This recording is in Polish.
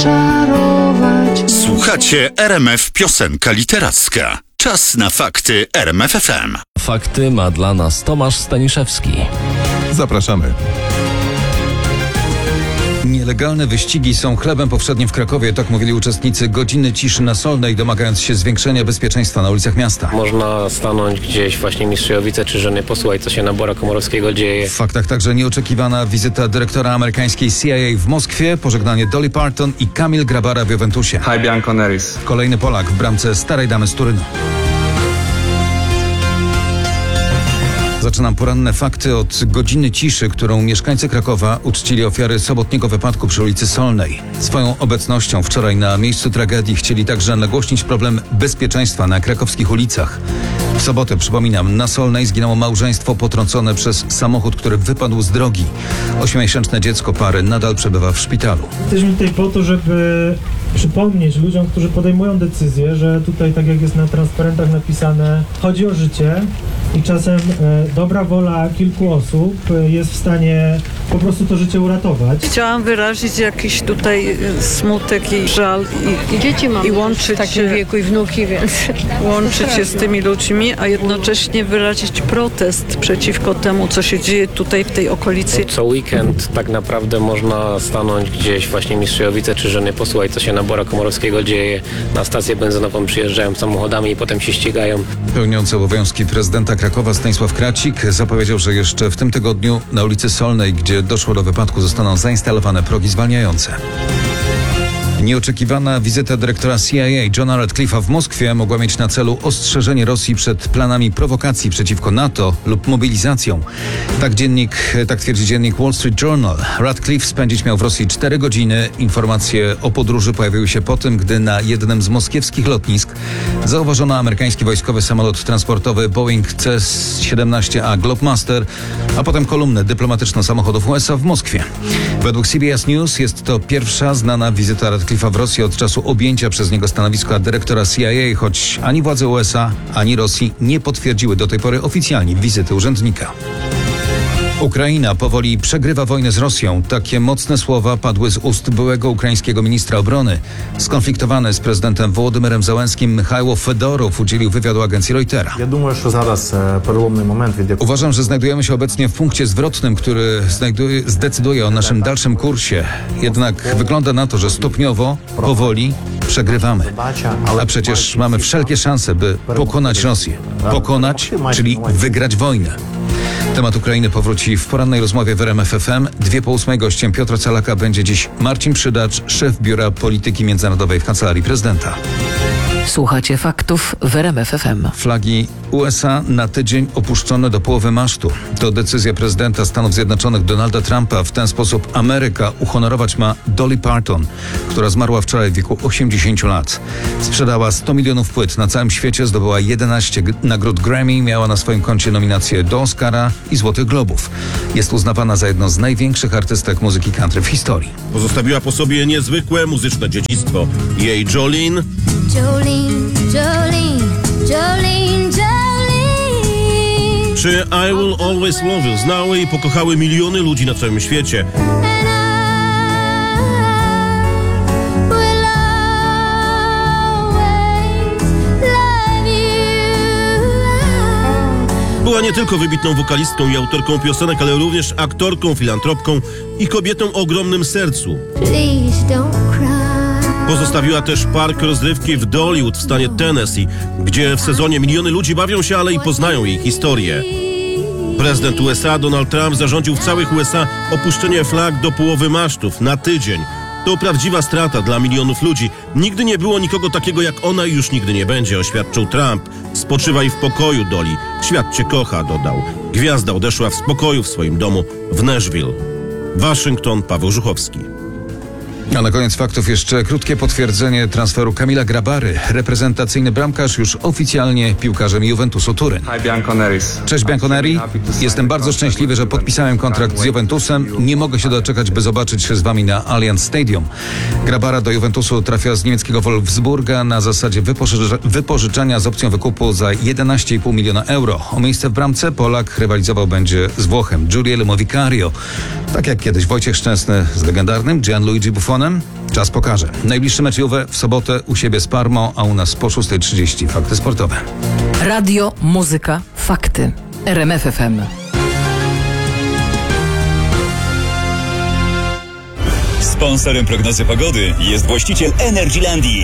Słuchacie RMF Piosenka Literacka. Czas na fakty RMF FM. Fakty ma dla nas Tomasz Staniszewski. Zapraszamy. Nielegalne wyścigi są chlebem powszednim w Krakowie, tak mówili uczestnicy Godziny Ciszy na Solnej, domagając się zwiększenia bezpieczeństwa na ulicach miasta. Można stanąć gdzieś właśnie Mistrzejowice czy żony posła i co się na Bora Komorowskiego dzieje. W faktach także nieoczekiwana wizyta dyrektora amerykańskiej CIA w Moskwie, pożegnanie Dolly Parton i Kamil Grabara w Juventusie. Hi Bianco Neris. Kolejny Polak w bramce Starej Damy z Turynu. Zaczynam poranne fakty od godziny ciszy, którą mieszkańcy Krakowa uczcili ofiary sobotniego wypadku przy ulicy Solnej. Swoją obecnością wczoraj na miejscu tragedii chcieli także nagłośnić problem bezpieczeństwa na krakowskich ulicach. W sobotę, przypominam, na Solnej zginęło małżeństwo potrącone przez samochód, który wypadł z drogi. 8-miesięczne dziecko pary nadal przebywa w szpitalu. Jesteśmy tutaj po to, żeby przypomnieć ludziom, którzy podejmują decyzje, że tutaj, tak jak jest na transparentach napisane, chodzi o życie i czasem dobra wola kilku osób jest w stanie po prostu to życie uratować. Chciałam wyrazić jakiś tutaj smutek i żal I dzieci mam i łączyć w takim się, wieku i wnuki, więc łączyć się z tymi ludźmi, a jednocześnie wyrazić protest przeciwko temu, co się dzieje tutaj w tej okolicy. Co weekend tak naprawdę można stanąć gdzieś właśnie Mistrzejowice czy żony posła i co się na Bora Komorowskiego dzieje. Na stację benzynową przyjeżdżają samochodami i potem się ścigają. Pełniący obowiązki prezydenta Krakowa Stanisław Kracik zapowiedział, że jeszcze w tym tygodniu na ulicy Solnej, gdzie doszło do wypadku, zostaną zainstalowane progi zwalniające. Nieoczekiwana wizyta dyrektora CIA Johna Ratcliffe'a w Moskwie mogła mieć na celu ostrzeżenie Rosji przed planami prowokacji przeciwko NATO lub mobilizacją. Tak twierdzi dziennik Wall Street Journal. Ratcliffe spędzić miał w Rosji 4 godziny. Informacje o podróży pojawiły się po tym, gdy na jednym z moskiewskich lotnisk zauważono amerykański wojskowy samolot transportowy Boeing CS-17A Globemaster, a potem kolumnę dyplomatyczno-samochodów USA w Moskwie. Według CBS News jest to pierwsza znana wizyta Ratcliffe'a w Rosji od czasu objęcia przez niego stanowiska dyrektora CIA, choć ani władze USA, ani Rosji nie potwierdziły do tej pory oficjalnie wizyty urzędnika. Ukraina powoli przegrywa wojnę z Rosją. Takie mocne słowa padły z ust byłego ukraińskiego ministra obrony. Skonfliktowany z prezydentem Wołodymyrem Zełenskim Michajło Fedorow udzielił wywiadu agencji Reutera. Uważam, że znajdujemy się obecnie w punkcie zwrotnym, który zdecyduje o naszym dalszym kursie. Jednak wygląda na to, że stopniowo, powoli przegrywamy. A przecież mamy wszelkie szanse, by pokonać Rosję. Pokonać, czyli wygrać wojnę. Temat Ukrainy powróci w porannej rozmowie w RMF FM. 2:08 gościem Piotra Calaka będzie dziś Marcin Przydacz, szef Biura Polityki Międzynarodowej w Kancelarii Prezydenta. Słuchacie faktów w RMF FM. Flagi USA na tydzień opuszczone do połowy masztu. To decyzja prezydenta Stanów Zjednoczonych Donalda Trumpa. W ten sposób Ameryka uhonorować ma Dolly Parton, która zmarła wczoraj w wieku 80 lat. Sprzedała 100 milionów płyt na całym świecie, zdobyła 11 nagród Grammy, miała na swoim koncie nominacje do Oscara i Złotych Globów. Jest uznawana za jedną z największych artystek muzyki country w historii. Pozostawiła po sobie niezwykłe muzyczne dziedzictwo. Jej Jolene, czy I Will Always Love You znały i pokochały miliony ludzi na całym świecie. Była nie tylko wybitną wokalistką i autorką piosenek, ale również aktorką, filantropką i kobietą o ogromnym sercu. Pozostawiła też park rozrywki w Dollywood w stanie Tennessee, gdzie w sezonie miliony ludzi bawią się, ale i poznają jej historię. Prezydent USA Donald Trump zarządził w całych USA opuszczenie flag do połowy masztów na tydzień. To prawdziwa strata dla milionów ludzi. Nigdy nie było nikogo takiego jak ona i już nigdy nie będzie, oświadczył Trump. Spoczywaj w pokoju, Dolly. Świat cię kocha, dodał. Gwiazda odeszła w spokoju w swoim domu w Nashville. Waszyngton, Paweł Żuchowski. A na koniec faktów jeszcze krótkie potwierdzenie transferu Kamila Grabary. Reprezentacyjny bramkarz już oficjalnie piłkarzem Juventusu Turyn. Hi Bianco Neris. Cześć Bianconeri. Jestem bardzo szczęśliwy, że podpisałem kontrakt z Juventusem. Nie mogę się doczekać, by zobaczyć się z wami na Allianz Stadium. Grabara do Juventusu trafia z niemieckiego Wolfsburga na zasadzie wypożyczenia z opcją wykupu za 11,5 miliona euro. O miejsce w bramce Polak rywalizował będzie z Włochem Giulielem Vicario. Tak jak kiedyś Wojciech Szczęsny z legendarnym Gianluigi Buffonem. Lyonem? Czas pokaże. Najbliższy mecz Juve w sobotę u siebie z Parmą, a u nas po 6:30. Fakty sportowe. Radio, muzyka, fakty. RMF FM. Sponsorem prognozy pogody jest właściciel Energylandii.